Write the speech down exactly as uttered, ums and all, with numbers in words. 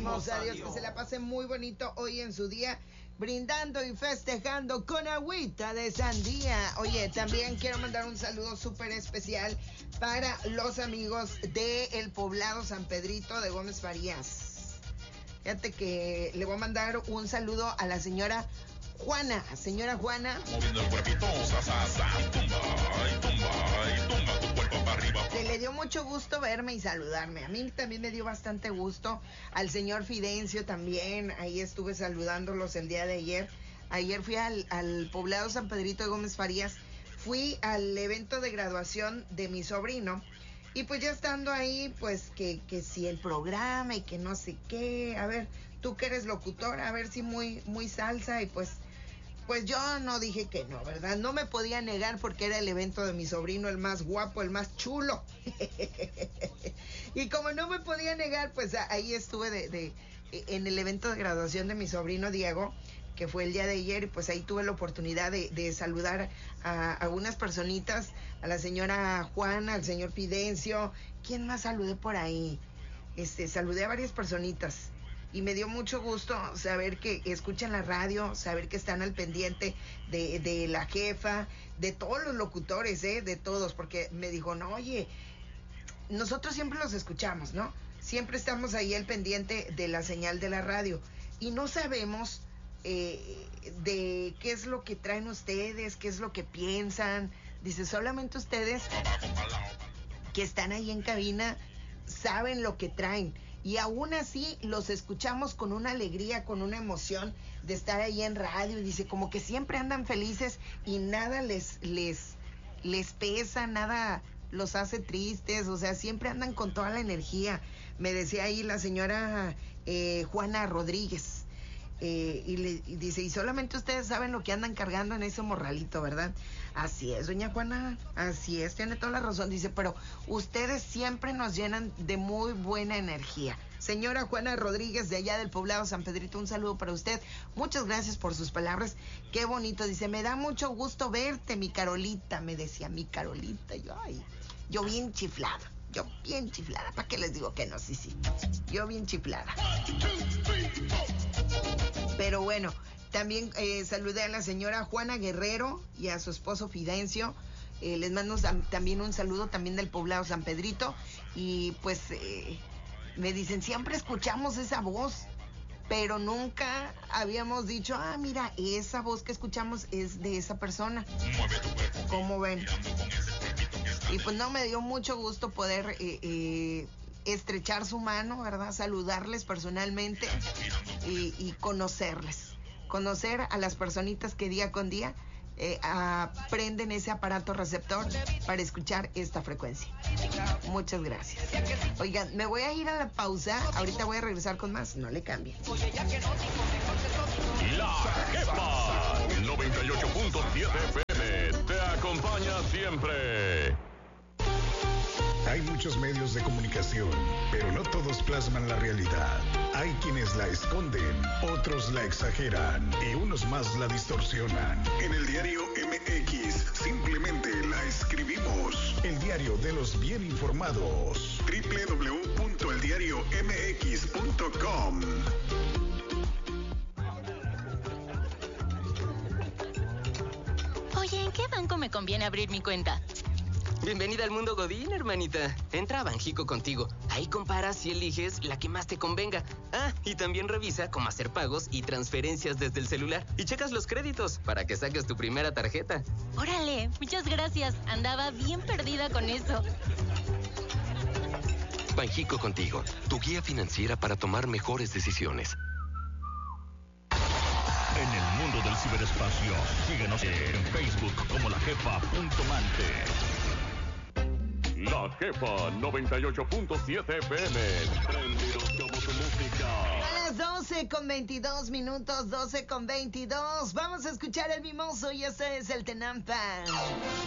pedimos a Dios que se la pase muy bonito hoy en su día, brindando y festejando con agüita de sandía. Oye, también quiero mandar un saludo súper especial para los amigos del poblado San Pedrito de Gómez Farías. Fíjate que le voy a mandar un saludo a la señora Juana. Señora Juana, moviendo el cuerpito, sa, sa, sa, tumba, y tumba, y tumba tu cuerpo para arriba. que le dio mucho gusto verme y saludarme. A mí también me dio bastante gusto. Al señor Fidencio también, ahí estuve saludándolos el día de ayer. Ayer fui al, al poblado San Pedrito de Gómez Farías. Fui al evento de graduación de mi sobrino. Y pues ya estando ahí, pues que, que si el programa y que no sé qué. A ver, tú que eres locutora, a ver si muy, muy salsa. Y pues, pues yo no dije que no, ¿verdad? No me podía negar porque era el evento de mi sobrino, el más guapo, el más chulo. Y como no me podía negar, pues ahí estuve de, de, en el evento de graduación de mi sobrino Diego, que fue el día de ayer, y pues ahí tuve la oportunidad de, de saludar a, a unas personitas, a la señora Juana, al señor Fidencio. ¿Quién más saludé por ahí? Este, saludé a varias personitas y me dio mucho gusto saber que escuchan la radio, saber que están al pendiente de, de la jefa, de todos los locutores, ¿eh? De todos, porque me dijo, no, oye, nosotros siempre los escuchamos, ¿no? Siempre estamos ahí al pendiente de la señal de la radio y no sabemos Eh, de qué es lo que traen ustedes, qué es lo que piensan. Dice, solamente ustedes que están ahí en cabina saben lo que traen, y aún así los escuchamos con una alegría, con una emoción de estar ahí en radio. Y dice, como que siempre andan felices y nada les, les, les pesa, nada los hace tristes, o sea, siempre andan con toda la energía. Me decía ahí la señora eh, Juana Rodríguez. Eh, y le y dice, y solamente ustedes saben lo que andan cargando en ese morralito, ¿verdad? Así es, doña Juana, así es, tiene toda la razón. Dice, pero ustedes siempre nos llenan de muy buena energía. Señora Juana Rodríguez, de allá del poblado San Pedrito, un saludo para usted. Muchas gracias por sus palabras. Qué bonito. Dice, me da mucho gusto verte, mi Carolita. Me decía, mi Carolita. Yo, ay, yo bien chiflada. Yo bien chiflada. ¿Para qué les digo que no? Sí, sí. Yo bien chiflada. Pero bueno, también eh, saludé a la señora Juana Guerrero y a su esposo Fidencio. Eh, les mando también un saludo también del poblado San Pedrito. Y pues eh, me dicen, siempre escuchamos esa voz, pero nunca habíamos dicho, ah, mira, esa voz que escuchamos es de esa persona. ¿Cómo ven? Y pues no, me dio mucho gusto poder eh, eh, estrechar su mano, ¿verdad? Saludarles personalmente y, y conocerles. Conocer a las personitas que día con día eh, aprenden ese aparato receptor para escuchar esta frecuencia. Muchas gracias. Oigan, me voy a ir a la pausa. Ahorita voy a regresar con más. No le cambien. La Jefa noventa y ocho punto siete F M te acompaña siempre. Hay muchos medios de comunicación, pero no todos plasman la realidad. Hay quienes la esconden, otros la exageran y unos más la distorsionan. En el diario M X simplemente la escribimos. El diario de los bien informados. doble u doble u doble u punto el diario m x punto com. Oye, ¿en qué banco me conviene abrir mi cuenta? Bienvenida al mundo Godín, hermanita. Entra a Banjico Contigo. Ahí comparas y eliges la que más te convenga. Ah, y también revisa cómo hacer pagos y transferencias desde el celular. Y checas los créditos para que saques tu primera tarjeta. Órale, muchas gracias. Andaba bien perdida con eso. Banjico Contigo, tu guía financiera para tomar mejores decisiones. En el mundo del ciberespacio, síguenos en Facebook como La Jefa punto mante. La Jefa noventa y ocho punto siete F M. Prendidos como tu música. A las doce con veintidós minutos, doce con veintidós. Vamos a escuchar el mimoso y este es el Tenampa.